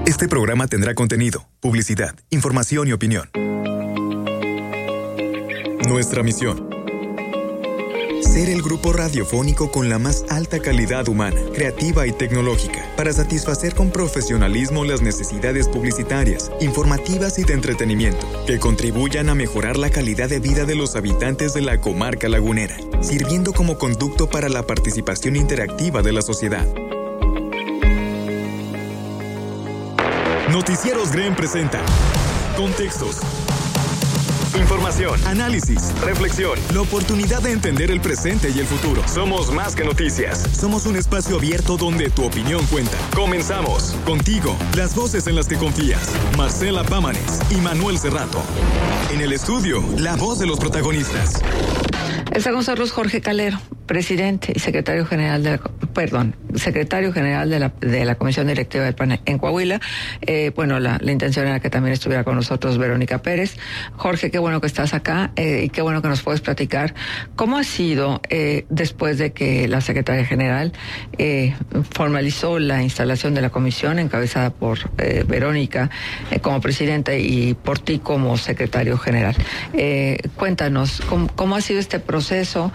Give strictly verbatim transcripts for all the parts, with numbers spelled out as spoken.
Este programa tendrá contenido, publicidad, información y opinión. Nuestra misión: ser el grupo radiofónico con la más alta calidad humana, creativa y tecnológica, para satisfacer con profesionalismo las necesidades publicitarias, informativas y de entretenimiento, que contribuyan a mejorar la calidad de vida de los habitantes de la comarca lagunera, sirviendo como conducto para la participación interactiva de la sociedad. Noticieros Green presenta contextos, información, análisis, reflexión, la oportunidad de entender el presente y el futuro. Somos más que noticias. Somos un espacio abierto donde tu opinión cuenta. Comenzamos. Contigo, las voces en las que confías. Marcela Pámanes y Manuel Cerrato. En el estudio, la voz de los protagonistas. Está con nosotros Jorge Calero, presidente y secretario general de la, perdón, secretario general de la, de la Comisión Directiva del P A N en Coahuila. Eh, bueno, la, la intención era que también estuviera con nosotros Verónica Pérez. Jorge, qué bueno que estás acá eh, y qué bueno que nos puedes platicar cómo ha sido eh, después de que la secretaria general eh, formalizó la instalación de la comisión encabezada por eh, Verónica eh, como presidenta y por ti como secretario general. Eh, cuéntanos cómo, cómo ha sido este proceso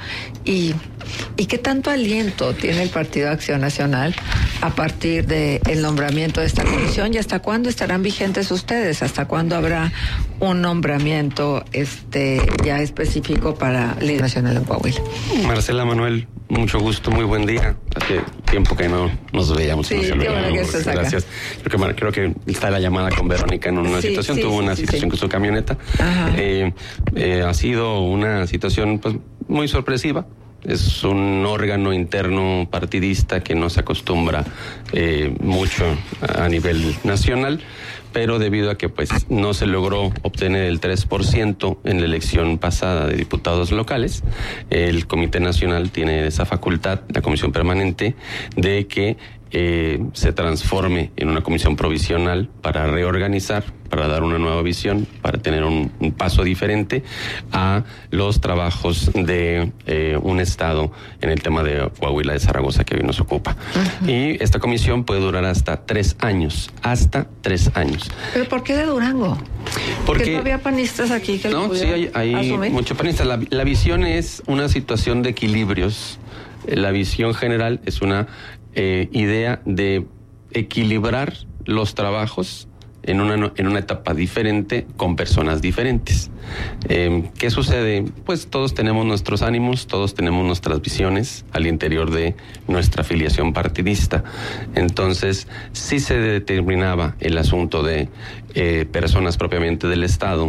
y, y qué tanto aliento tiene el Partido Acción Nacional a partir del nombramiento de esta comisión y hasta cuándo estarán vigentes ustedes, hasta cuándo habrá un nombramiento este ya específico para líder nacional en Coahuila. Marcela, Manuel, mucho gusto, muy buen día. Hace tiempo que no nos veíamos. Sí, no qué bueno que estés acá. Gracias. Creo que, creo que está la llamada con Verónica en una sí, situación, sí, tuvo sí, una sí, situación sí. con su camioneta. Eh, eh, ha sido una situación pues muy sorpresiva. Es un órgano interno partidista que no se acostumbra eh, mucho a nivel nacional, pero debido a que pues no se logró obtener el tres por ciento en la elección pasada de diputados locales, el Comité Nacional tiene esa facultad, la Comisión Permanente, de que eh, se transforme en una comisión provisional para reorganizar, para dar una nueva visión, para tener un, un paso diferente a los trabajos de eh, un estado en el tema de Coahuila de Zaragoza que hoy nos ocupa. Uh-huh. Y esta comisión puede durar hasta tres años, hasta tres años. ¿Pero por qué de Durango? Porque no había panistas aquí que no, lo sí hay, hay muchos panistas. La, la visión es una situación de equilibrios. La visión general es una eh, idea de equilibrar los trabajos en una, en una etapa diferente con personas diferentes. Eh, ¿Qué sucede? Pues todos tenemos nuestros ánimos, todos tenemos nuestras visiones al interior de nuestra afiliación partidista. Entonces, sí se determinaba el asunto de eh, personas propiamente del Estado.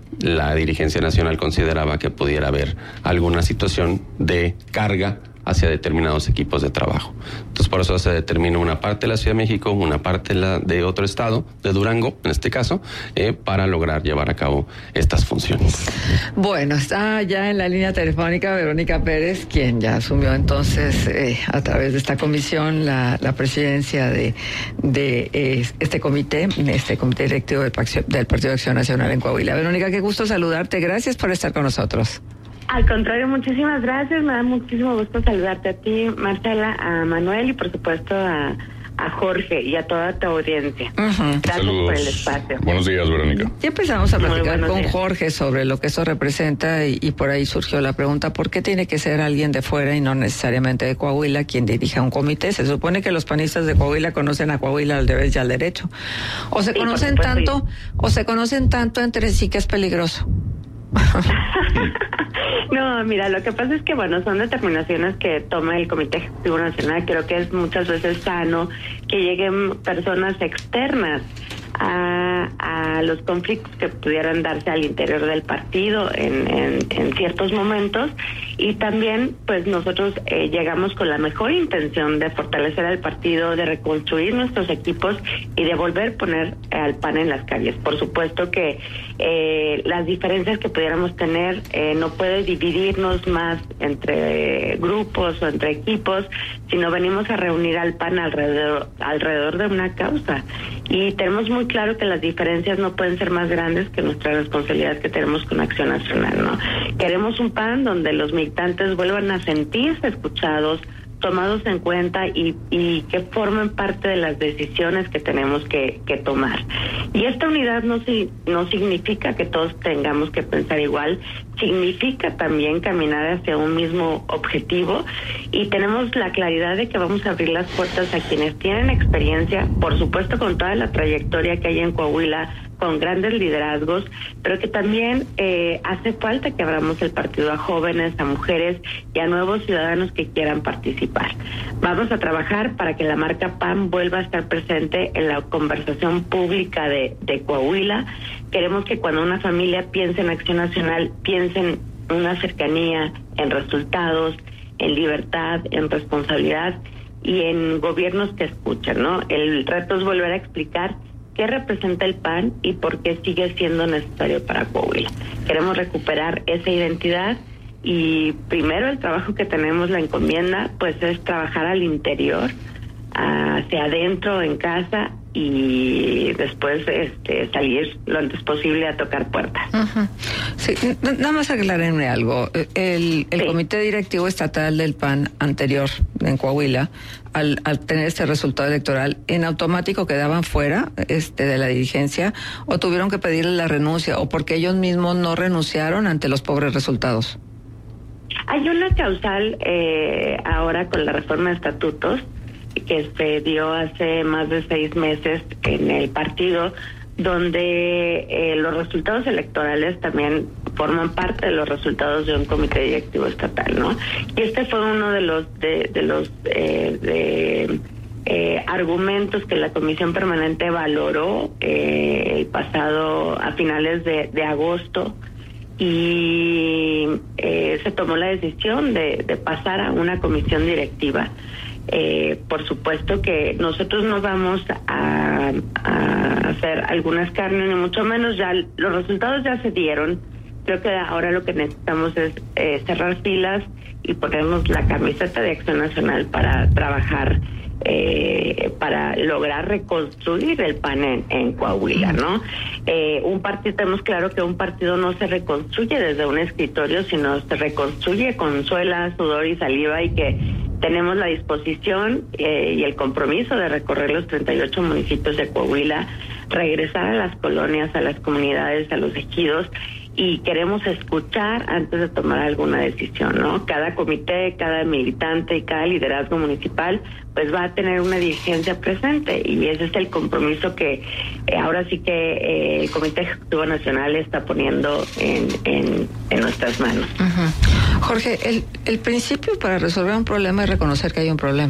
La dirigencia nacional consideraba que pudiera haber alguna situación de carga hacia determinados equipos de trabajo. Entonces, por eso se determina una parte de la Ciudad de México, una parte de, la, de otro estado, de Durango, en este caso, eh, para lograr llevar a cabo estas funciones. Bueno, está ya en la línea telefónica Verónica Pérez, quien ya asumió entonces, eh, a través de esta comisión, la, la presidencia de, de eh, este comité, este comité directivo del, del Partido de Acción Nacional en Coahuila. Verónica, qué gusto saludarte. Gracias por estar con nosotros. Al contrario, muchísimas gracias. Me da muchísimo gusto saludarte a ti, Marcela, a Manuel y por supuesto a, a Jorge y a toda tu audiencia. Uh-huh. Gracias Saludos. Por el espacio. Buenos días, Verónica. Ya empezamos a platicar con días. Jorge sobre lo que eso representa y, y por ahí surgió la pregunta, ¿por qué tiene que ser alguien de fuera y no necesariamente de Coahuila quien dirija un comité? Se supone que los panistas de Coahuila conocen a Coahuila al revés y al derecho. O se sí, conocen tanto, o se conocen tanto entre sí que es peligroso. No, mira, lo que pasa es que, bueno, son determinaciones que toma el Comité Ejecutivo Nacional. Creo que es muchas veces sano que lleguen personas externas a, a los conflictos que pudieran darse al interior del partido en, en, en ciertos momentos, y también pues nosotros eh, llegamos con la mejor intención de fortalecer al partido, de reconstruir nuestros equipos y de volver a poner al P A N en las calles. Por supuesto que eh, las diferencias que pudiéramos tener eh, no puede dividirnos más entre grupos o entre equipos, sino venimos a reunir al P A N alrededor, alrededor de una causa, y tenemos muy claro que las diferencias no pueden ser más grandes que nuestra responsabilidad que tenemos con Acción Nacional, ¿no? Queremos un P A N donde los militantes vuelvan a sentirse escuchados, tomados en cuenta y, y que formen parte de las decisiones que tenemos que, que tomar. Y esta unidad no, no significa que todos tengamos que pensar igual, significa también caminar hacia un mismo objetivo, y tenemos la claridad de que vamos a abrir las puertas a quienes tienen experiencia, por supuesto con toda la trayectoria que hay en Coahuila, con grandes liderazgos, pero que también eh, hace falta que abramos el partido a jóvenes, a mujeres y a nuevos ciudadanos que quieran participar. Vamos a trabajar para que la marca P A N vuelva a estar presente en la conversación pública de, de Coahuila. Queremos que cuando una familia piense en Acción Nacional, piense en una cercanía, en resultados, en libertad, en responsabilidad y en gobiernos que escuchan, ¿no? El reto es volver a explicar qué representa el P A N y por qué sigue siendo necesario para Coahuila. Queremos recuperar esa identidad y primero el trabajo que tenemos, la encomienda, pues es trabajar al interior, hacia adentro, en casa, y después este, salir lo antes posible a tocar puertas. Uh-huh. Sí, nada más aclarenme algo. El, el sí. Comité Directivo Estatal del P A N anterior en Coahuila, al, al tener este resultado electoral, ¿en automático quedaban fuera este, de la dirigencia o tuvieron que pedirle la renuncia o porque ellos mismos no renunciaron ante los pobres resultados? Hay una causal eh, ahora con la reforma de estatutos que se dio hace más de seis meses en el partido, donde eh, los resultados electorales también forman parte de los resultados de un comité directivo estatal, ¿no? Y este fue uno de los de, de los eh, de, eh, argumentos que la Comisión Permanente valoró eh, el pasado a finales de, de agosto, y eh, se tomó la decisión de, de pasar a una comisión directiva. Eh, por supuesto que nosotros no vamos a, a hacer algunas carnes, ni mucho menos. Ya los resultados ya se dieron. Creo que ahora lo que necesitamos es eh, cerrar filas y ponernos la camiseta de Acción Nacional para trabajar, eh, para lograr reconstruir el P A N en, en Coahuila, ¿no? Eh, un partido, tenemos claro que un partido no se reconstruye desde un escritorio, sino se reconstruye con suela, sudor y saliva, y que tenemos la disposición eh, y el compromiso de recorrer los treinta y ocho municipios de Coahuila, regresar a las colonias, a las comunidades, a los ejidos, y queremos escuchar antes de tomar alguna decisión, ¿no? Cada comité, cada militante y cada liderazgo municipal pues va a tener una dirigencia presente, y ese es el compromiso que eh, ahora sí que eh, el Comité Ejecutivo Nacional está poniendo en, en, en nuestras manos. Uh-huh. Jorge, el, el principio para resolver un problema es reconocer que hay un problema,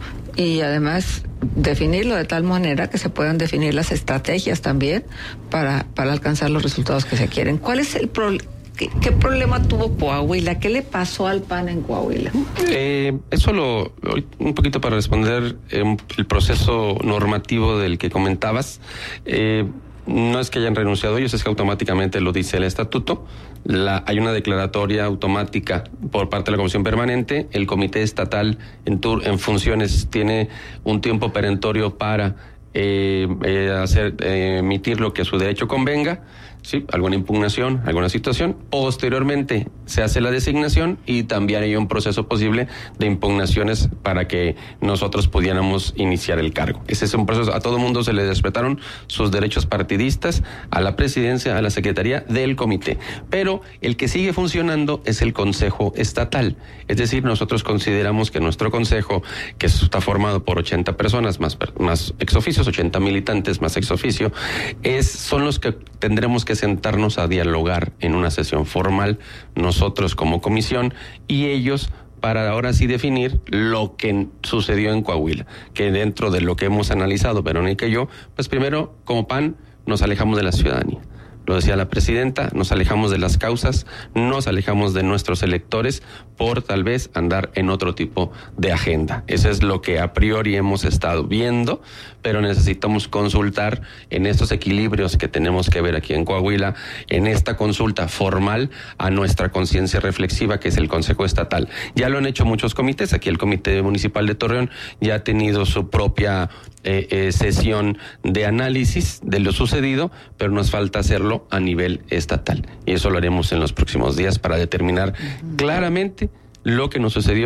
y además definirlo de tal manera que se puedan definir las estrategias también para, para alcanzar los resultados que se quieren. ¿Cuál es el problema? ¿Qué, ¿Qué problema tuvo Coahuila? ¿Qué le pasó al P A N en Coahuila? Eh, eso lo, un poquito para responder eh, el proceso normativo del que comentabas. Eh, no es que hayan renunciado ellos, es que automáticamente lo dice el estatuto. La, hay una declaratoria automática por parte de la Comisión Permanente. El Comité Estatal en, tur, en funciones tiene un tiempo perentorio para eh, eh, hacer eh, emitir lo que a su derecho convenga. Sí, alguna impugnación, alguna situación. Posteriormente se hace la designación y también hay un proceso posible de impugnaciones para que nosotros pudiéramos iniciar el cargo. Ese es un proceso. A todo mundo se le respetaron sus derechos partidistas, a la presidencia, a la secretaría del comité. Pero el que sigue funcionando es el Consejo Estatal. Es decir, nosotros consideramos que nuestro consejo, que está formado por ochenta personas más, más exoficios, ochenta militantes más exoficio, es, son los que tendremos que sentarnos a dialogar en una sesión formal, nosotros como comisión y ellos, para ahora sí definir lo que sucedió en Coahuila, que dentro de lo que hemos analizado Verónica y yo, pues primero como P A N nos alejamos de la ciudadanía. Lo decía la presidenta, nos alejamos de las causas, nos alejamos de nuestros electores por tal vez andar en otro tipo de agenda. Eso es lo que a priori hemos estado viendo, pero necesitamos consultar en estos equilibrios que tenemos que ver aquí en Coahuila, en esta consulta formal a nuestra conciencia reflexiva, que es el Consejo Estatal. Ya lo han hecho muchos comités, aquí el Comité Municipal de Torreón ya ha tenido su propia eh, eh, sesión de análisis de lo sucedido, pero nos falta hacerlo a nivel estatal. Y eso lo haremos en los próximos días para determinar uh-huh. claramente lo que nos sucedió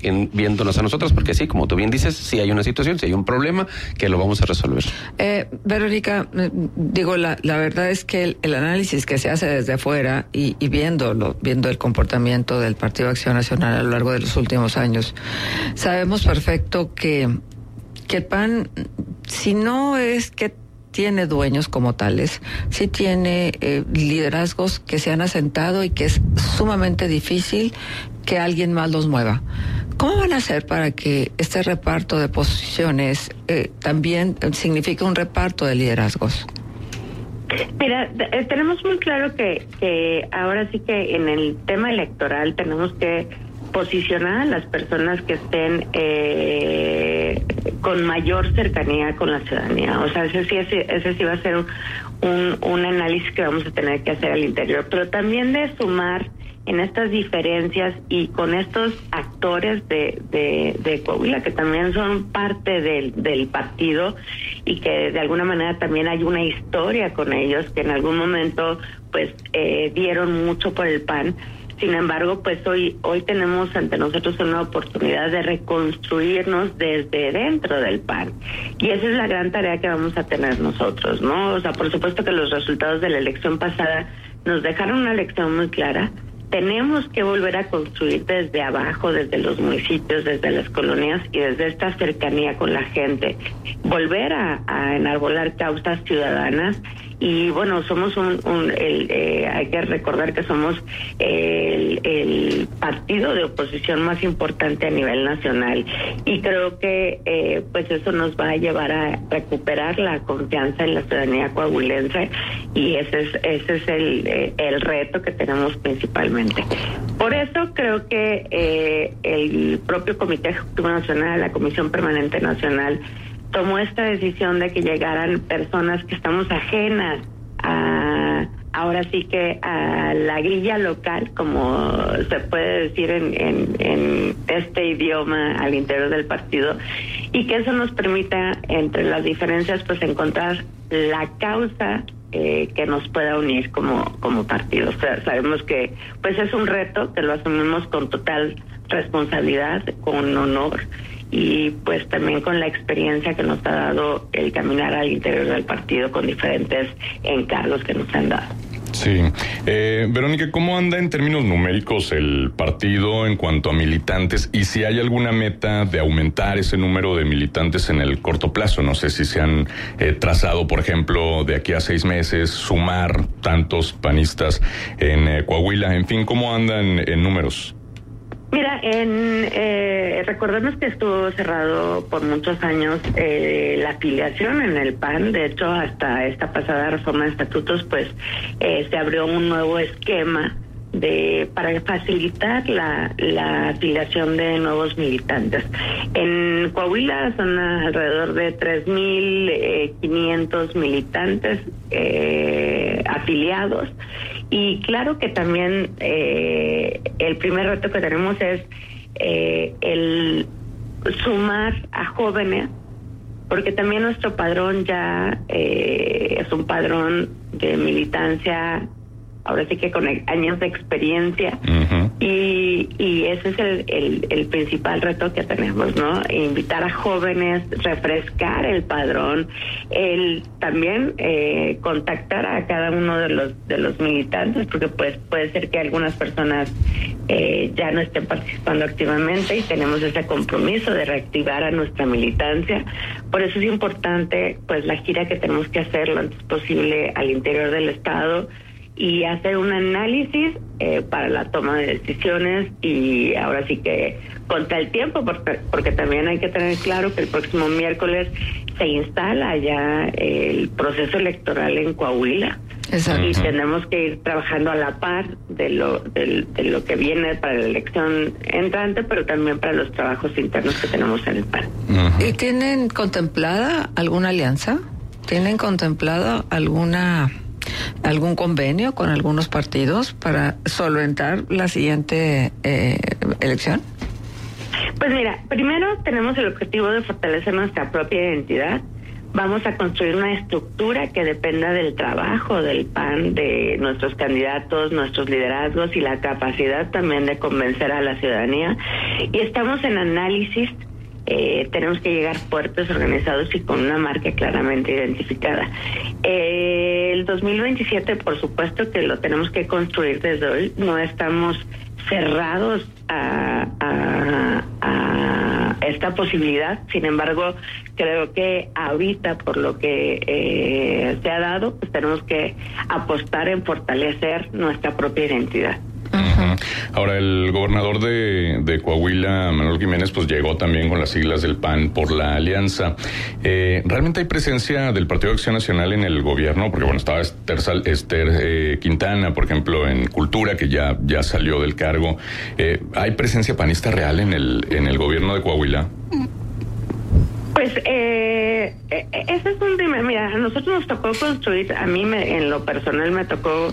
en, viéndonos a nosotros, porque sí, como tú bien dices, sí hay una situación, sí hay un problema que lo vamos a resolver. Eh, Verónica, digo, la, la verdad es que el, el análisis que se hace desde afuera y, y viéndolo, viendo el comportamiento del Partido Acción Nacional a lo largo de los últimos años, sabemos perfecto que, que el P A N, si no es que tiene dueños como tales, sí tiene eh, liderazgos que se han asentado y que es sumamente difícil que alguien más los mueva. ¿Cómo van a hacer para que este reparto de posiciones eh, también signifique un reparto de liderazgos? Mira, eh, tenemos muy claro que, que ahora sí que en el tema electoral tenemos que posicionar a las personas que estén eh, con mayor cercanía con la ciudadanía. O sea, ese sí, ese, ese sí va a ser un, un, un análisis que vamos a tener que hacer al interior, pero también de sumar en estas diferencias y con estos actores de, de, de Coahuila que también son parte del, del partido y que de alguna manera también hay una historia con ellos que en algún momento pues eh, dieron mucho por el P A N. Sin embargo, pues hoy hoy tenemos ante nosotros una oportunidad de reconstruirnos desde dentro del P A N. Y esa es la gran tarea que vamos a tener nosotros, ¿no? O sea, por supuesto que los resultados de la elección pasada nos dejaron una lección muy clara. Tenemos que volver a construir desde abajo, desde los municipios, desde las colonias y desde esta cercanía con la gente. Volver a, a enarbolar causas ciudadanas. Y bueno, somos un, un el, eh, hay que recordar que somos el, el partido de oposición más importante a nivel nacional y creo que eh, pues eso nos va a llevar a recuperar la confianza en la ciudadanía coahuilense y ese es ese es el, eh, el reto que tenemos principalmente. Por eso creo que eh, el propio Comité Ejecutivo Nacional, la Comisión Permanente Nacional, tomó esta decisión de que llegaran personas que estamos ajenas a, ahora sí que a la grilla local, como se puede decir en, en, en este idioma al interior del partido, y que eso nos permita, entre las diferencias, pues encontrar la causa eh, que nos pueda unir como, como partido. O sea, sabemos que pues es un reto, que lo asumimos con total responsabilidad, con honor, y pues también con la experiencia que nos ha dado el caminar al interior del partido con diferentes encargos que nos han dado. Sí. Eh, Verónica, ¿cómo anda en términos numéricos el partido en cuanto a militantes? Y si hay alguna meta de aumentar ese número de militantes en el corto plazo. No sé si se han eh, trazado, por ejemplo, de aquí a seis meses, sumar tantos panistas en eh, Coahuila. En fin, ¿cómo andan en números? Mira, en, eh, recordemos que estuvo cerrado por muchos años eh, la afiliación en el P A N. De hecho, hasta esta pasada reforma de estatutos, pues eh, se abrió un nuevo esquema de para facilitar la, la afiliación de nuevos militantes. En Coahuila son alrededor de tres mil quinientos militantes eh, afiliados. Y claro que también eh, el primer reto que tenemos es eh, el sumar a jóvenes, porque también nuestro padrón ya eh, es un padrón de militancia, ahora sí que con años de experiencia, uh-huh. y, y ese es el, el, el principal reto que tenemos, ¿no? Invitar a jóvenes, refrescar el padrón, el también eh, contactar a cada uno de los de los militantes, porque pues puede ser que algunas personas eh, ya no estén participando activamente y tenemos ese compromiso de reactivar a nuestra militancia. Por eso es importante pues la gira que tenemos que hacer lo antes posible al interior del estado y hacer un análisis eh, para la toma de decisiones y ahora sí que contra el tiempo, porque, porque también hay que tener claro que el próximo miércoles se instala ya el proceso electoral en Coahuila. Exacto. Y tenemos que ir trabajando a la par de lo de, de lo que viene para la elección entrante, pero también para los trabajos internos que tenemos en el P A N. Uh-huh. ¿Y tienen contemplada alguna alianza? ¿Tienen contemplada alguna algún convenio con algunos partidos para solventar la siguiente eh, elección? Pues mira, primero tenemos el objetivo de fortalecer nuestra propia identidad, vamos a construir una estructura que dependa del trabajo del P A N, de nuestros candidatos, nuestros liderazgos y la capacidad también de convencer a la ciudadanía. Y estamos en análisis. Eh, tenemos que llegar fuertes, organizados y con una marca claramente identificada. Eh, el dos mil veintisiete, por supuesto que lo tenemos que construir desde hoy. No estamos cerrados a, a, a esta posibilidad. Sin embargo, creo que ahorita, por lo que eh, se ha dado, pues tenemos que apostar en fortalecer nuestra propia identidad. Uh-huh. Ahora, el gobernador de, de Coahuila, Manuel Jiménez, pues llegó también con las siglas del P A N por la alianza. Eh, ¿Realmente hay presencia del Partido de Acción Nacional en el gobierno? Porque, bueno, estaba Esther, Esther eh, Quintana, por ejemplo, en Cultura, que ya, ya salió del cargo. Eh, ¿Hay presencia panista real en el, en el gobierno de Coahuila? Pues eh, eh, ese es un tema. Mira, a nosotros nos tocó construir, a mí me, en lo personal me tocó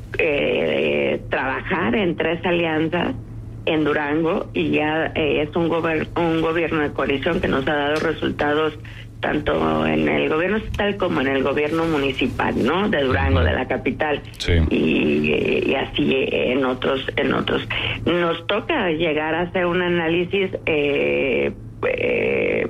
Eh, trabajar en tres alianzas en Durango y ya eh, es un, gober- un gobierno de coalición que nos ha dado resultados tanto en el gobierno estatal como en el gobierno municipal, ¿no? De Durango, de la capital. Sí. y, y así en otros en otros nos toca llegar a hacer un análisis eh, eh,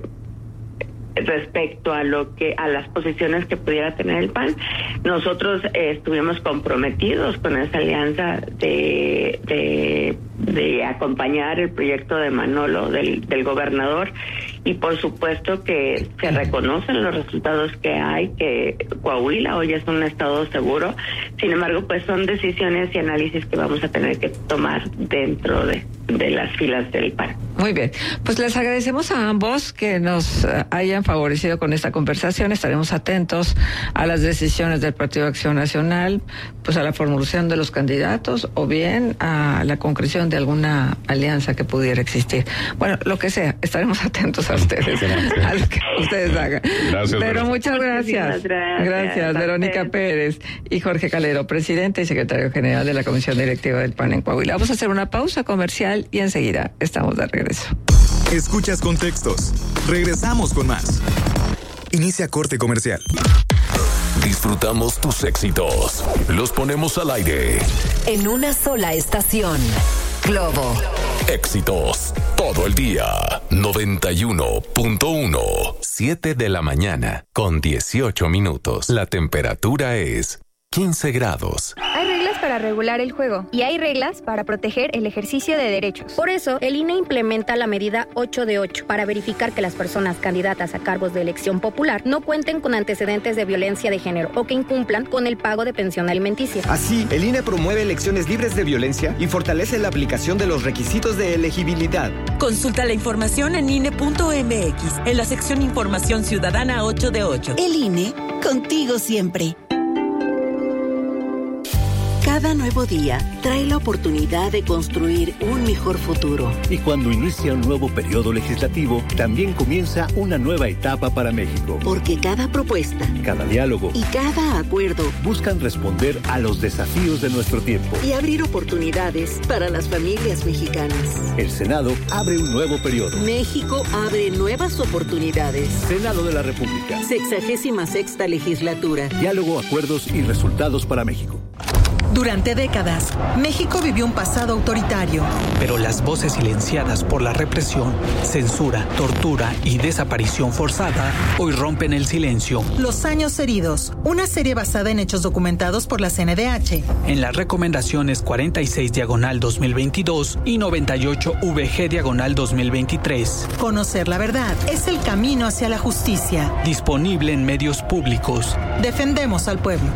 respecto a lo que a las posiciones que pudiera tener el P A N. Nosotros eh, estuvimos comprometidos con esa alianza de, de de acompañar el proyecto de Manolo, del, del gobernador, y por supuesto que se reconocen los resultados que hay, que Coahuila hoy es un estado seguro. Sin embargo, pues son decisiones y análisis que vamos a tener que tomar dentro de, de las filas del P A N. Muy bien, pues les agradecemos a ambos que nos hayan favorecido con esta conversación. Estaremos atentos a las decisiones del Partido de Acción Nacional, pues a la formulación de los candidatos o bien a la concreción de alguna alianza que pudiera existir. Bueno, lo que sea, estaremos atentos a ustedes, a lo que ustedes hagan. Gracias. Pero muchas gracias. Gracias, Gracias, Verónica Pérez y Jorge Calero, presidente y secretario general de la Comisión Directiva del P A N en Coahuila. Vamos a hacer una pausa comercial y enseguida estamos de regreso. Escuchas Contextos. Regresamos con más. Inicia corte comercial. Disfrutamos tus éxitos. Los ponemos al aire. En una sola estación. Globo. Éxitos. Todo el día. noventa y uno punto uno. siete de la mañana, con dieciocho minutos. La temperatura es quince grados. Hay reglas para regular el juego y hay reglas para proteger el ejercicio de derechos. Por eso, el I N E implementa la medida ocho de ocho para verificar que las personas candidatas a cargos de elección popular no cuenten con antecedentes de violencia de género o que incumplan con el pago de pensión alimenticia. Así, el I N E promueve elecciones libres de violencia y fortalece la aplicación de los requisitos de elegibilidad. Consulta la información en I N E punto M X, en la sección Información Ciudadana ocho de ocho. El I N E, contigo siempre. Cada nuevo día trae la oportunidad de construir un mejor futuro. Y cuando inicia un nuevo periodo legislativo, también comienza una nueva etapa para México. Porque cada propuesta, cada diálogo y cada acuerdo buscan responder a los desafíos de nuestro tiempo y abrir oportunidades para las familias mexicanas. El Senado abre un nuevo periodo. México abre nuevas oportunidades. Senado de la República. Sexagésima sexta legislatura. Diálogo, acuerdos y resultados para México. Durante décadas, México vivió un pasado autoritario. Pero las voces silenciadas por la represión, censura, tortura y desaparición forzada hoy rompen el silencio. Los años heridos, una serie basada en hechos documentados por la C N D H. En las recomendaciones cuarenta y seis diagonal dos mil veintidós y noventa y ocho V G diagonal dos mil veintitrés. Conocer la verdad es el camino hacia la justicia. Disponible en medios públicos. Defendemos al pueblo.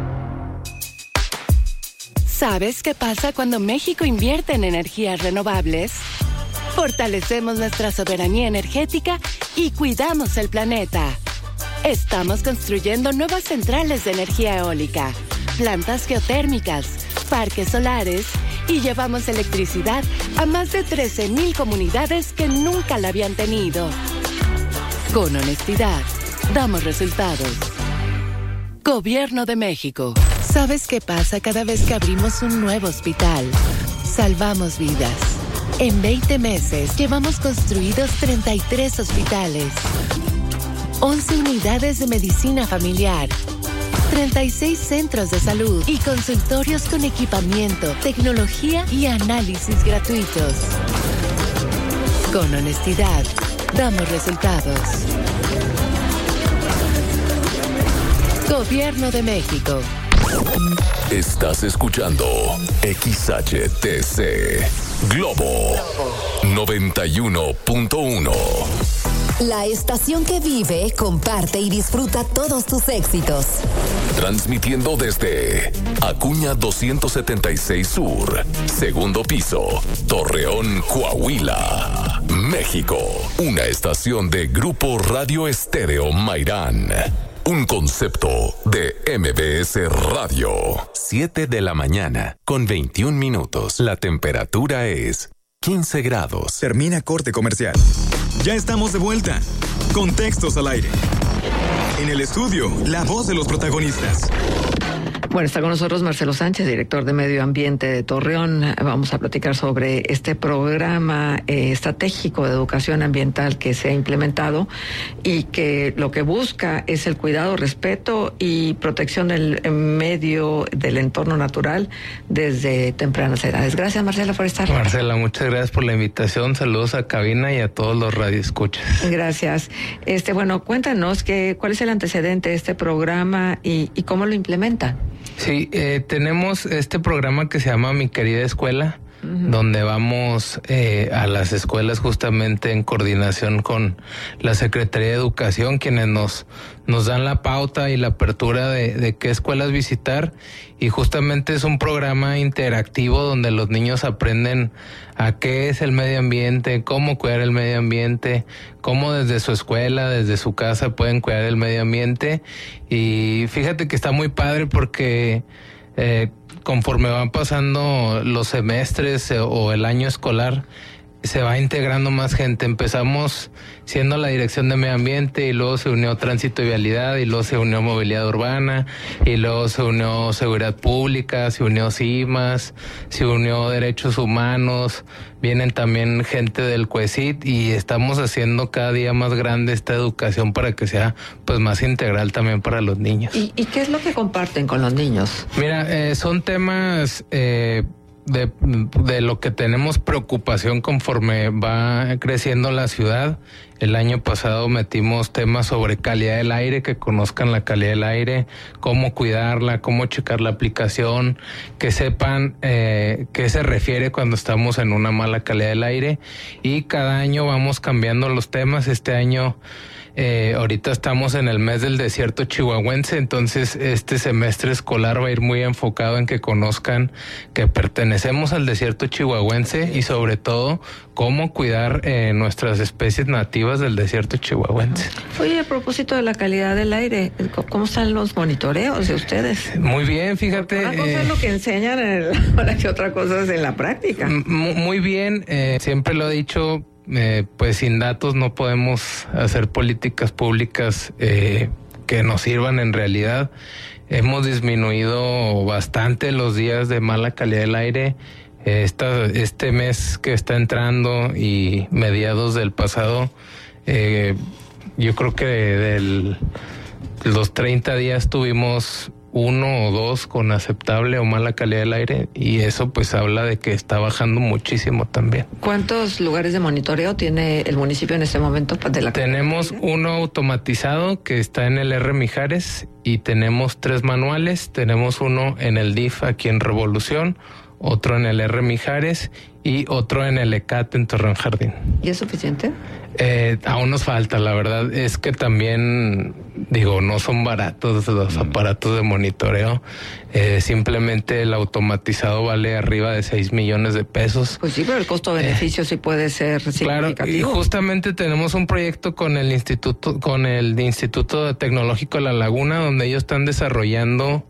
¿Sabes qué pasa cuando México invierte en energías renovables? Fortalecemos nuestra soberanía energética y cuidamos el planeta. Estamos construyendo nuevas centrales de energía eólica, plantas geotérmicas, parques solares y llevamos electricidad a más de trece mil comunidades que nunca la habían tenido. Con honestidad, damos resultados. Gobierno de México. ¿Sabes qué pasa cada vez que abrimos un nuevo hospital? Salvamos vidas. En veinte meses llevamos construidos treinta y tres hospitales. once unidades de medicina familiar, treinta y seis centros de salud y consultorios con equipamiento, tecnología y análisis gratuitos. Con honestidad, damos resultados. Gobierno de México. Estás escuchando X H T C Globo noventa y uno punto uno. La estación que vive, comparte y disfruta todos tus éxitos. Transmitiendo desde Acuña doscientos setenta y seis Sur, segundo piso, Torreón, Coahuila, México. Una estación de Grupo Radio Estéreo Mairán. Un concepto de M B S Radio. siete de la mañana, con veintiún minutos. La temperatura es quince grados. Termina corte comercial. Ya estamos de vuelta. Contextos al aire. En el estudio, la voz de los protagonistas. Bueno, está con nosotros Marcelo Sánchez, director de Medio Ambiente de Torreón. Vamos a platicar sobre este programa eh, estratégico de educación ambiental que se ha implementado y que lo que busca es el cuidado, respeto y protección del medio, del entorno natural desde tempranas edades. Gracias, Marcelo, por estar. Marcela, muchas gracias por la invitación. Saludos a cabina y a todos los radioescuchas. Gracias. Este, bueno, cuéntanos que, cuál es el antecedente de este programa y, y cómo lo implementan. Sí, eh, tenemos este programa que se llama Mi Querida Escuela, uh-huh. donde vamos eh, a las escuelas justamente en coordinación con la Secretaría de Educación, quienes nos, nos dan la pauta y la apertura de, de qué escuelas visitar, y justamente es un programa interactivo donde los niños aprenden a qué es el medio ambiente, cómo cuidar el medio ambiente, cómo desde su escuela, desde su casa pueden cuidar el medio ambiente. Y fíjate que está muy padre porque eh, conforme van pasando los semestres eh, o el año escolar, se va integrando más gente. Empezamos siendo la Dirección de Medio Ambiente y luego se unió Tránsito y Vialidad y luego se unió Movilidad Urbana y luego se unió Seguridad Pública, se unió CIMAS, se unió Derechos Humanos, vienen también gente del CUECIT y estamos haciendo cada día más grande esta educación para que sea pues más integral también para los niños. ¿Y, y qué es lo que comparten con los niños? Mira, eh, son temas... Eh, De, de lo que tenemos preocupación conforme va creciendo la ciudad. El año pasado metimos temas sobre calidad del aire, que conozcan la calidad del aire, cómo cuidarla, cómo checar la aplicación, que sepan eh, qué se refiere cuando estamos en una mala calidad del aire. Y cada año vamos cambiando los temas. Este año Eh, ahorita estamos en el mes del desierto chihuahuense, entonces este semestre escolar va a ir muy enfocado en que conozcan que pertenecemos al desierto chihuahuense y sobre todo cómo cuidar eh, nuestras especies nativas del desierto chihuahuense. Oye, a propósito de la calidad del aire, ¿cómo están los monitoreos de ustedes? Muy bien, fíjate. Una cosa eh, es lo que enseñan en la, que otra cosa es en la práctica. M- muy bien, eh, siempre lo he dicho. Eh, pues sin datos no podemos hacer políticas públicas eh, que nos sirvan en realidad. Hemos disminuido bastante los días de mala calidad del aire. Eh, esta, este mes que está entrando y mediados del pasado, eh, yo creo que de, de los treinta días tuvimos uno o dos con aceptable o mala calidad del aire y eso pues habla de que está bajando muchísimo también. ¿Cuántos lugares de monitoreo tiene el municipio en este momento de la Tenemos uno automatizado que está en el R. Mijares y tenemos tres manuales. Tenemos uno en el D I F aquí en Revolución, otro en el R. Mijares y otro en el E C A T en Torreón Jardín. ¿Y es suficiente? Eh, aún nos falta, la verdad es que también, digo, no son baratos los aparatos de monitoreo, eh, simplemente el automatizado vale arriba de seis millones de pesos. Pues sí, pero el costo-beneficio eh, sí puede ser significativo. Claro, y justamente tenemos un proyecto con el Instituto, con el Instituto Tecnológico de La Laguna, donde ellos están desarrollando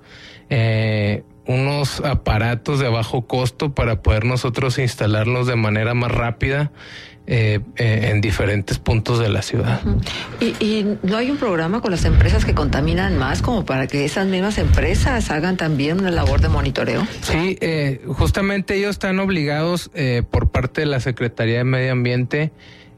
eh, unos aparatos de bajo costo para poder nosotros instalarlos de manera más rápida eh, eh, en diferentes puntos de la ciudad. Uh-huh. ¿Y, ¿Y no hay un programa con las empresas que contaminan más como para que esas mismas empresas hagan también una labor de monitoreo? Sí, eh, justamente ellos están obligados eh, por parte de la Secretaría de Medio Ambiente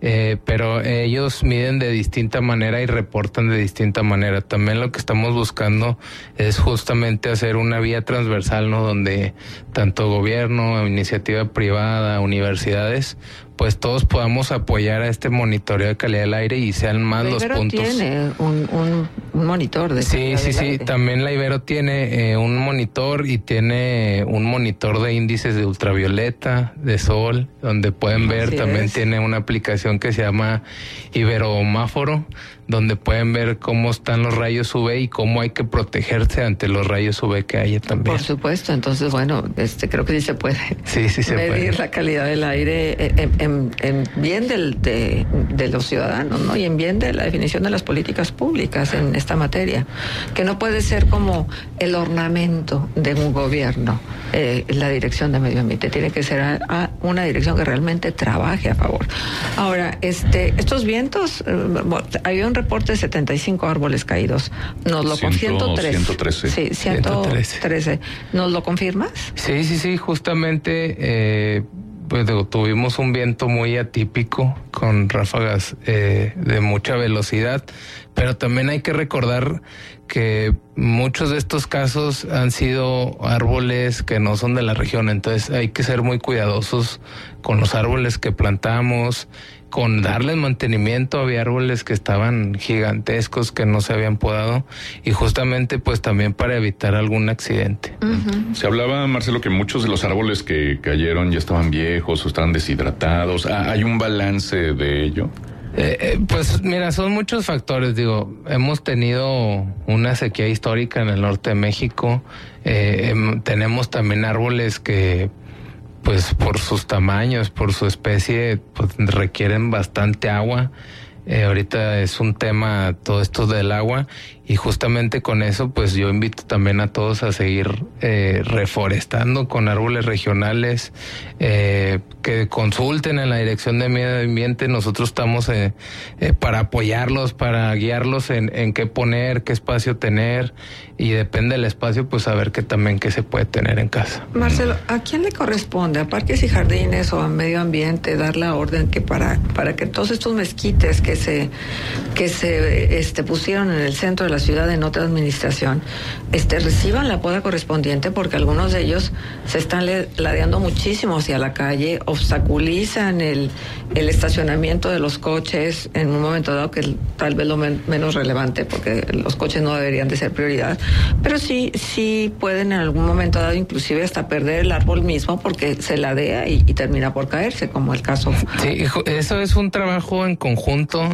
eh, pero ellos miden de distinta manera y reportan de distinta manera. También lo que estamos buscando es justamente hacer una vía transversal, ¿no? Donde tanto gobierno, iniciativa privada, universidades, pues todos podamos apoyar a este monitoreo de calidad del aire y sean más los puntos. Tiene un, un, un monitor de Sí, calidad sí, del sí. aire. También la Ibero tiene eh, un monitor y tiene un monitor de índices de ultravioleta, de sol, donde pueden ver. Así También es. tiene una aplicación que se llama Iberomáforo, donde pueden ver cómo están los rayos U V y cómo hay que protegerse ante los rayos U V que haya también. Por supuesto, entonces bueno, este creo que sí se puede Sí, sí se medir puede. la calidad del aire en, en, en bien del, de, de los ciudadanos, ¿no? Y en bien de la definición de las políticas públicas en esta materia, que no puede ser como el ornamento de un gobierno, eh, la dirección de medio ambiente, tiene que ser a, a una dirección que realmente trabaje a favor. Ahora, este, estos vientos, eh, bueno, había un reporte de setenta y cinco árboles caídos. Nos lo con ciento trece. ciento trece. Sí, ciento trece. ¿Nos lo confirmas? Sí, sí, sí, justamente eh, pues digo, tuvimos un viento muy atípico con ráfagas eh, de mucha velocidad, pero también hay que recordar que muchos de estos casos han sido árboles que no son de la región, entonces hay que ser muy cuidadosos con los árboles que plantamos, con darles mantenimiento. Había árboles que estaban gigantescos que no se habían podado y justamente pues también para evitar algún accidente. Uh-huh. Se hablaba, Marcelo, que muchos de los árboles que cayeron ya estaban viejos o estaban deshidratados. Ah, ¿hay un balance de ello? Eh, eh, pues mira, son muchos factores. Digo, hemos tenido una sequía histórica en el norte de México. Eh, eh, tenemos también árboles que pues por sus tamaños, por su especie, pues requieren bastante agua. Eh, ahorita es un tema todo esto del agua y justamente con eso pues yo invito también a todos a seguir eh, reforestando con árboles regionales, eh, que consulten en la Dirección de Medio Ambiente. Nosotros estamos eh, eh, para apoyarlos, para guiarlos en, en qué poner, qué espacio tener, y depende del espacio pues saber que también qué se puede tener en casa. Marcelo, ¿a quién le corresponde, a Parques y Jardines o a Medio Ambiente, dar la orden que para para que todos estos mezquites que se que se este pusieron en el centro de la ciudad en otra administración este reciban la poda correspondiente? Porque algunos de ellos se están le, ladeando muchísimo hacia la calle, obstaculizan el el estacionamiento de los coches en un momento dado, que es tal vez lo men, menos relevante porque los coches no deberían de ser prioridad, pero sí sí pueden en algún momento dado inclusive hasta perder el árbol mismo porque se ladea y, y termina por caerse, como el caso. Sí, eso es un trabajo en conjunto.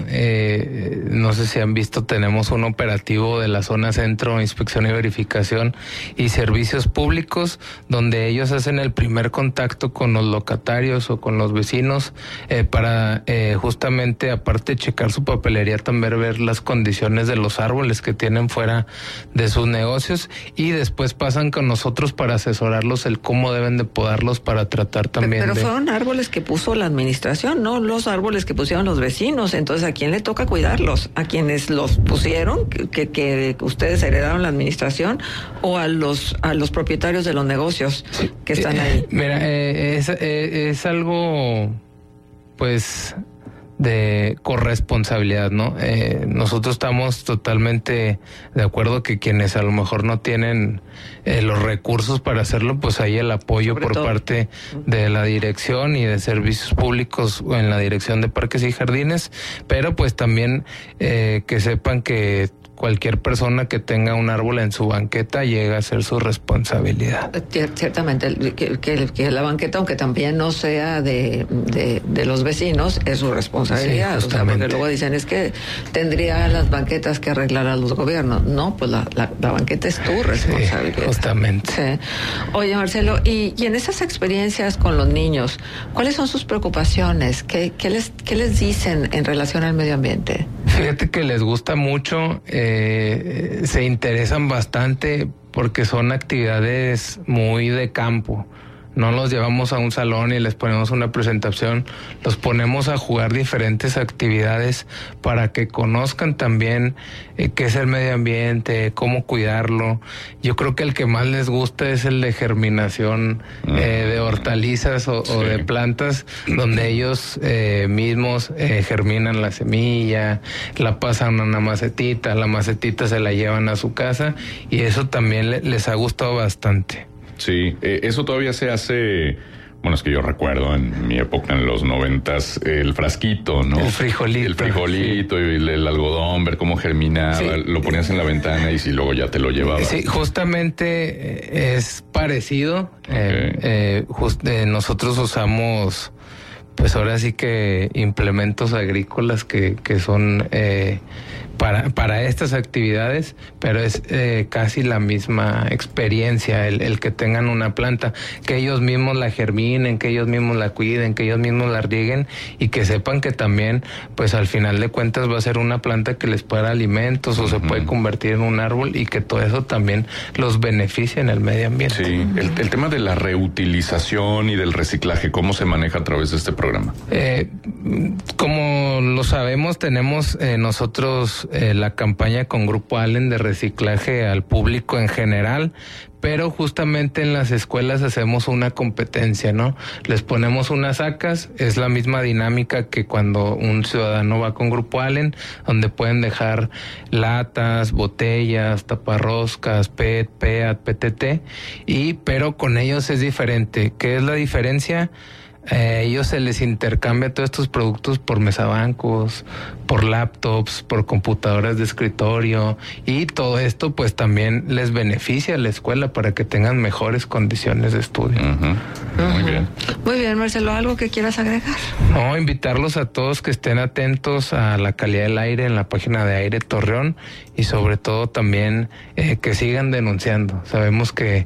Eh, no sé si han visto, tenemos un operativo de la zona centro, inspección y verificación y servicios públicos, donde ellos hacen el primer contacto con los locatarios o con los vecinos eh, para eh, justamente, aparte de checar su papelería, también ver las condiciones de los árboles que tienen fuera de sus negocios, y después pasan con nosotros para asesorarlos el cómo deben de podarlos para tratar también. Pero de... fueron árboles que puso la administración, no los árboles que pusieron los vecinos. Entonces, ¿a quién le toca cuidarlos? ¿A quienes los pusieron, que, que, que ustedes heredaron la administración, o a los a los propietarios de los negocios que están eh, ahí? Mira, eh, es, eh, es algo, pues, de corresponsabilidad, ¿no? Eh, nosotros estamos totalmente de acuerdo que quienes a lo mejor no tienen eh, los recursos para hacerlo, pues hay el apoyo Sobre por todo. parte de la dirección y de servicios públicos en la Dirección de Parques y Jardines, pero pues también eh, que sepan que cualquier persona que tenga un árbol en su banqueta llega a ser su responsabilidad. Ciertamente, que, que, que la banqueta, aunque también no sea de, de, de los vecinos, es su responsabilidad. Sí, o sea, porque luego dicen, es que tendría las banquetas que arreglar a los gobiernos. No, pues la, la, la banqueta es tu responsabilidad. Sí, justamente. Sí. Oye, Marcelo, y, y en esas experiencias con los niños, ¿cuáles son sus preocupaciones? ¿Qué, qué, les, qué les dicen en relación al medio ambiente? Fíjate que les gusta mucho, eh, se interesan bastante porque son actividades muy de campo, no los llevamos a un salón y les ponemos una presentación, los ponemos a jugar diferentes actividades para que conozcan también eh, qué es el medio ambiente, cómo cuidarlo. Yo creo que el que más les gusta es el de germinación eh, de hortalizas o, sí. o de plantas, donde ellos eh, mismos eh, germinan la semilla, la pasan a una macetita, la macetita se la llevan a su casa y eso también le, les ha gustado bastante. Sí, eh, eso todavía se hace. Bueno, es que yo recuerdo en mi época, en los noventas, el frasquito, ¿no? El frijolito. El frijolito sí. y el, el algodón, ver cómo germinaba, sí. lo ponías en la ventana y si luego ya te lo llevabas. Sí, justamente es parecido. Okay. Eh, eh, just, eh, nosotros usamos, pues ahora sí que implementos agrícolas que, que son eh, para, para estas actividades, pero es eh, casi la misma experiencia, el, el que tengan una planta, que ellos mismos la germinen, que ellos mismos la cuiden, que ellos mismos la rieguen y que sepan que también, pues al final de cuentas va a ser una planta que les pueda dar alimentos o uh-huh. se puede convertir en un árbol y que todo eso también los beneficie en el medio ambiente. Sí, el, el tema de la reutilización y del reciclaje, ¿cómo se maneja a través de este programa? Eh, como lo sabemos, tenemos eh, nosotros eh, la campaña con Grupo Allen de reciclaje al público en general, pero justamente en las escuelas hacemos una competencia, ¿no? Les ponemos unas sacas, es la misma dinámica que cuando un ciudadano va con Grupo Allen, donde pueden dejar latas, botellas, taparroscas, P E T, P E A T, P T T, y pero con ellos es diferente. ¿Qué es la diferencia? Eh, ellos se les intercambia todos estos productos por mesabancos, por laptops, por computadoras de escritorio y todo esto pues también les beneficia a la escuela para que tengan mejores condiciones de estudio. Uh-huh. Uh-huh. Muy bien. Muy bien, Marcelo, ¿algo que quieras agregar? No, invitarlos a todos que estén atentos a la calidad del aire en la página de Aire Torreón y sobre todo también eh, que sigan denunciando. Sabemos que,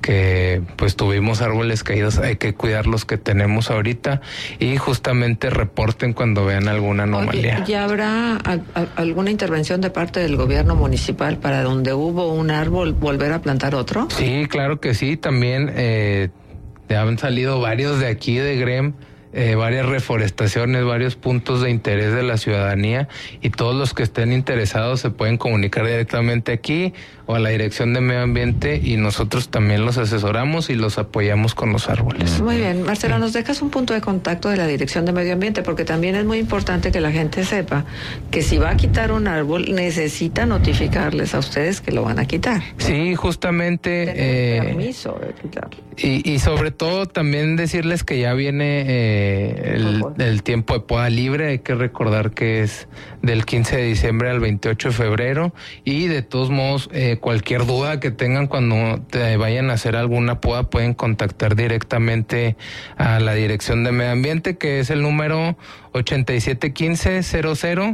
que pues tuvimos árboles caídos, hay que cuidar los que tenemos ahorita y justamente reporten cuando vean alguna anomalía. Oye, ¿ya habrá a, a, alguna intervención de parte del gobierno municipal para donde hubo un árbol volver a plantar otro? Sí, claro que sí, también eh, han salido varios de aquí de Grem, eh, varias reforestaciones, varios puntos de interés de la ciudadanía y todos los que estén interesados se pueden comunicar directamente aquí o a la Dirección de Medio Ambiente y nosotros también los asesoramos y los apoyamos con los árboles. Muy bien, Marcela, nos dejas un punto de contacto de la Dirección de Medio Ambiente porque también es muy importante que la gente sepa que si va a quitar un árbol necesita notificarles a ustedes que lo van a quitar. Sí, justamente. Tener eh, permiso de quitarlo. Y, y sobre todo también decirles que ya viene eh, el, el tiempo de poda libre, hay que recordar que es del quince de diciembre al veintiocho de febrero y de todos modos eh, cualquier duda que tengan cuando te vayan a hacer alguna poda pueden contactar directamente a la Dirección de Medio Ambiente que es el número ochenta y siete quince cero cero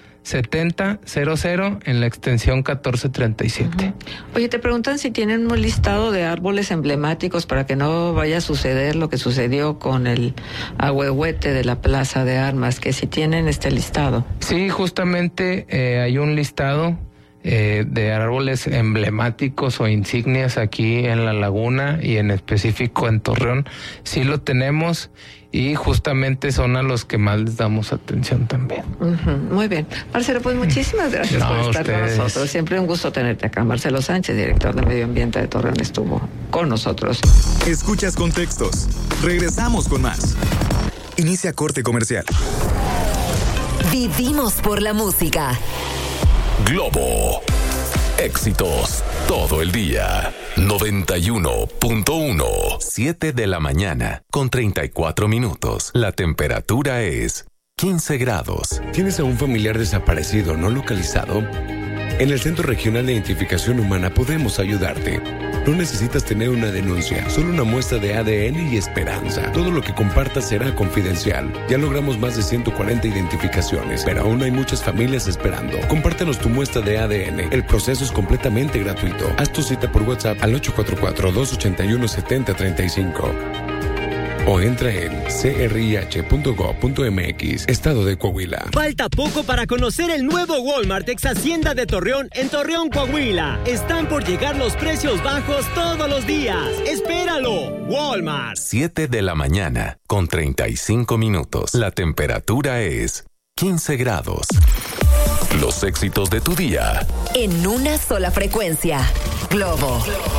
setenta cero cero en la extensión catorce treinta y siete. Uh-huh. Oye, te preguntan si tienen un listado de árboles emblemáticos para que no vaya a suceder lo que sucedió con el ahuehuete de la Plaza de Armas, que si tienen este listado. Sí, justamente eh, hay un listado eh, de árboles emblemáticos o insignias aquí en la laguna y en específico en Torreón. Sí lo tenemos. Y justamente son a los que más les damos atención también. Uh-huh. Muy bien. Marcelo, pues muchísimas gracias no, por estar ustedes. con nosotros. Siempre un gusto tenerte acá. Marcelo Sánchez, director de Medio Ambiente de Torreón, estuvo con nosotros. Escuchas Contextos. Regresamos con más. Inicia corte comercial. Vivimos por la música. Globo. Éxitos todo el día. noventa y uno punto uno. siete de la mañana con treinta y cuatro minutos. La temperatura es quince grados. ¿Tienes a un familiar desaparecido no localizado? En el Centro Regional de Identificación Humana podemos ayudarte. No necesitas tener una denuncia, solo una muestra de A D N y esperanza. Todo lo que compartas será confidencial. Ya logramos más de ciento cuarenta identificaciones, pero aún hay muchas familias esperando. Compártenos tu muestra de A D N. El proceso es completamente gratuito. Haz tu cita por WhatsApp al ocho cuatro cuatro, dos ocho uno, siete cero tres cinco. o entra en c r i h punto gov punto m x. Estado de Coahuila. Falta poco para conocer el nuevo Walmart ex Hacienda de Torreón en Torreón, Coahuila. Están por llegar los precios bajos todos los días. ¡Espéralo! Walmart. siete de la mañana con treinta y cinco minutos. La temperatura es quince grados. Los éxitos de tu día. En una sola frecuencia. Globo.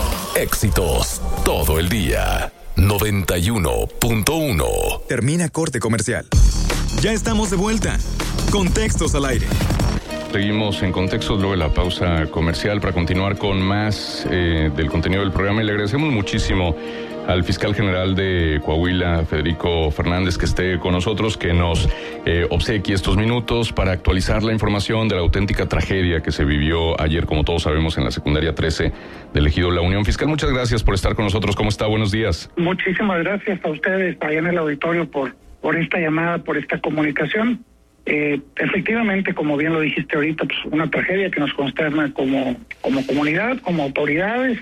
Éxitos todo el día. noventa y uno punto uno. Termina corte comercial. Ya estamos de vuelta. Contextos al aire. Seguimos en Contextos luego de la pausa comercial para continuar con más eh, del contenido del programa, y le agradecemos muchísimo al fiscal general de Coahuila, Federico Fernández, que esté con nosotros, que nos eh, obsequie estos minutos para actualizar la información de la auténtica tragedia que se vivió ayer, como todos sabemos, en la secundaria trece del Ejido La Unión. Fiscal, muchas gracias por estar con nosotros. ¿Cómo está? Buenos días. Muchísimas gracias a ustedes allá en el auditorio por, por esta llamada, por esta comunicación. Eh, efectivamente, como bien lo dijiste ahorita, pues una tragedia que nos consterna como, como comunidad, como autoridades,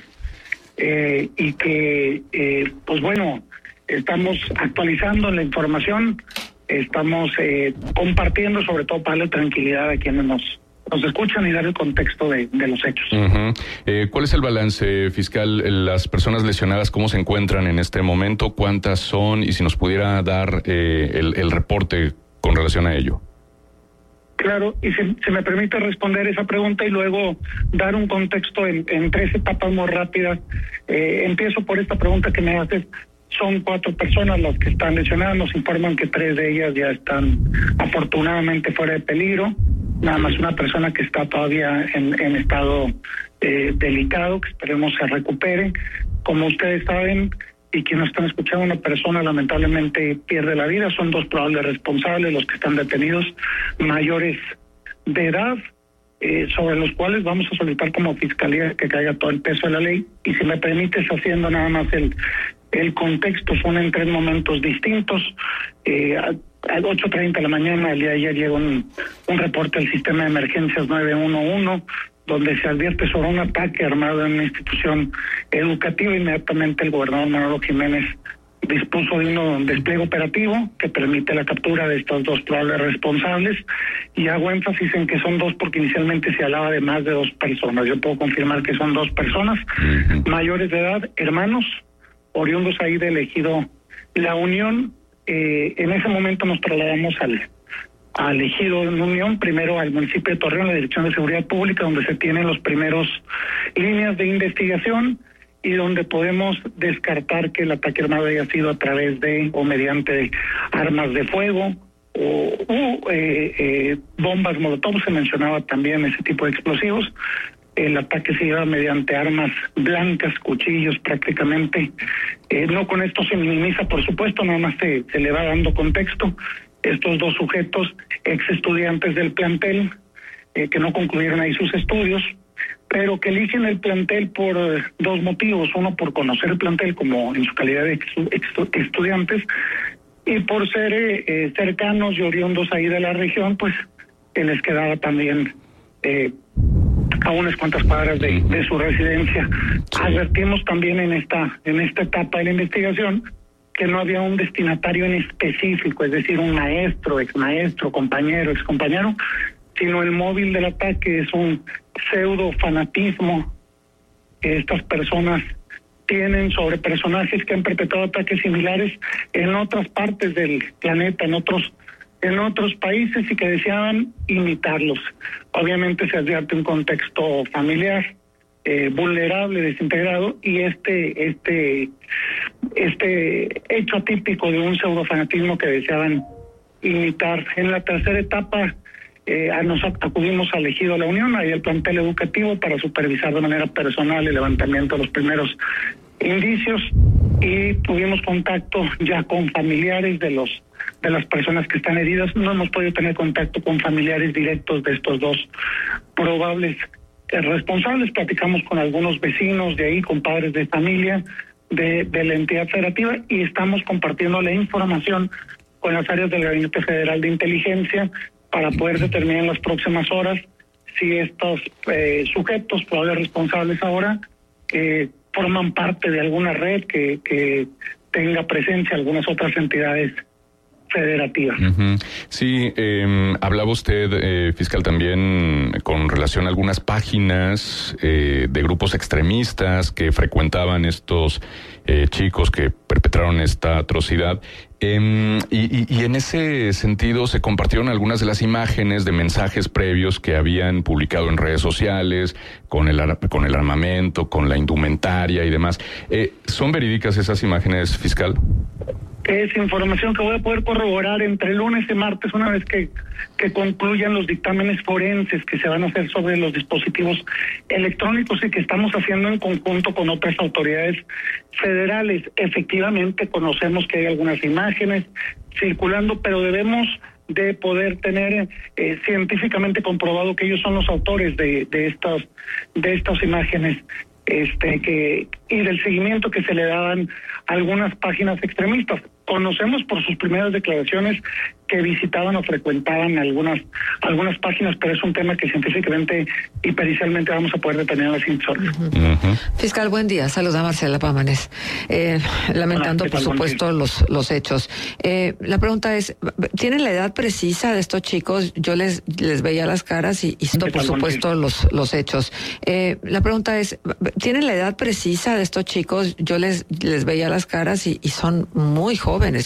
eh, y que, eh, pues bueno, estamos actualizando la información, estamos eh, compartiendo, sobre todo para la tranquilidad a quienes nos, nos escuchan y dar el contexto de, de los hechos. Uh-huh. Eh, ¿Cuál es el balance, fiscal? Las personas lesionadas, ¿cómo se encuentran en este momento? ¿Cuántas son? Y si nos pudiera dar eh, el, el reporte con relación a ello. Claro, y si se me permite responder esa pregunta y luego dar un contexto en, en tres etapas muy rápidas. Eh, empiezo por esta pregunta que me haces. Son cuatro personas las que están lesionadas. Nos informan que tres de ellas ya están afortunadamente fuera de peligro. Nada más una persona que está todavía en, en estado eh, delicado, que esperemos se recupere. Como ustedes saben, y quienes están escuchando, una persona lamentablemente pierde la vida. Son dos probables responsables los que están detenidos, mayores de edad, eh, sobre los cuales vamos a solicitar como fiscalía que caiga todo el peso de la ley. Y si me permites, haciendo nada más el, el contexto, son en tres momentos distintos. Eh, a, a ocho treinta de la mañana, el día de ayer, llega un, un reporte del sistema de emergencias nueve uno uno, donde se advierte sobre un ataque armado en una institución educativa. Inmediatamente el gobernador Manolo Jiménez dispuso de un despliegue operativo que permite la captura de estos dos probables responsables, y hago énfasis en que son dos porque inicialmente se hablaba de más de dos personas. Yo puedo confirmar que son dos personas, uh-huh. mayores de edad, hermanos, oriundos ahí del Ejido La Unión. Eh, en ese momento nos trasladamos al al Ejido La Unión, primero al municipio de Torreón, la Dirección de Seguridad Pública, donde se tienen los primeros líneas de investigación y donde podemos descartar que el ataque armado haya sido a través de o mediante armas de fuego o, o eh, eh, bombas molotov. Se mencionaba también ese tipo de explosivos. El ataque se lleva mediante armas blancas, cuchillos prácticamente. Eh, no con esto se minimiza, por supuesto, nada más se, se le va dando contexto. Estos dos sujetos, ex estudiantes del plantel, eh, que no concluyeron ahí sus estudios, pero que eligen el plantel por eh, dos motivos. Uno, por conocer el plantel como en su calidad de ex, ex, estudiantes, y por ser eh, eh, cercanos y oriundos ahí de la región, pues que les quedaba también eh, a unas cuantas cuadras de, de su residencia. Advertimos también en esta, en esta etapa de la investigación que no había un destinatario en específico, es decir, un maestro, exmaestro, compañero, excompañero, sino el móvil del ataque es un pseudo fanatismo que estas personas tienen sobre personajes que han perpetrado ataques similares en otras partes del planeta, en otros en otros países, y que deseaban imitarlos. Obviamente se advierte un contexto familiar Eh, vulnerable, desintegrado, y este este este hecho atípico de un pseudofanatismo que deseaban imitar. En la tercera etapa eh, nos acudimos al Ejido La Unión, ahí el plantel educativo, para supervisar de manera personal el levantamiento de los primeros indicios, y tuvimos contacto ya con familiares de los de las personas que están heridas. No hemos podido tener contacto con familiares directos de estos dos probables responsables. Platicamos con algunos vecinos de ahí, con padres de familia de, de la entidad federativa, y estamos compartiendo la información con las áreas del Gabinete Federal de Inteligencia para poder determinar en las próximas horas si estos eh, sujetos, probables responsables ahora, eh, forman parte de alguna red que, que tenga presencia algunas otras entidades federativas. Uh-huh. Sí, eh, hablaba usted, eh, fiscal, también con relación a algunas páginas eh, de grupos extremistas que frecuentaban estos eh, chicos que perpetraron esta atrocidad. Eh, y, y, y en ese sentido se compartieron algunas de las imágenes de mensajes previos que habían publicado en redes sociales, con el, con el armamento, con la indumentaria y demás. Eh, ¿Son verídicas esas imágenes, fiscal? Es información que voy a poder corroborar entre lunes y martes, una vez que, que concluyan los dictámenes forenses que se van a hacer sobre los dispositivos electrónicos y que estamos haciendo en conjunto con otras autoridades federales. Efectivamente, conocemos que hay algunas imágenes circulando, pero debemos de poder tener eh, científicamente comprobado que ellos son los autores de, de estas de estas imágenes. Este que y del seguimiento que se le daban a algunas páginas extremistas. Conocemos por sus primeras declaraciones que visitaban o frecuentaban algunas algunas páginas, pero es un tema que científicamente y pericialmente vamos a poder detener a las siguientes. Uh-huh. Fiscal, buen día. Saluda a Marcela Pámanes. Eh, lamentando, por supuesto, los los hechos. Eh, la pregunta es, ¿tienen la edad precisa de estos chicos? Yo les les veía las caras y, y por supuesto, los los hechos. Eh, la pregunta es, ¿tienen la edad precisa de estos chicos? Yo les les veía las caras y, y son muy jóvenes.